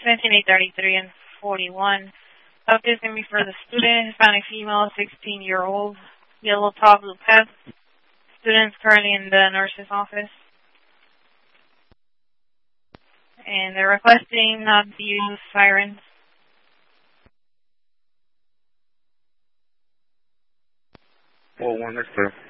17833 and 41. Update's going to be for the student, Hispanic female, 16-year-old, yellow top, blue pants. Student's currently in the nurse's office. And they're requesting not to use sirens. Well, one is clear.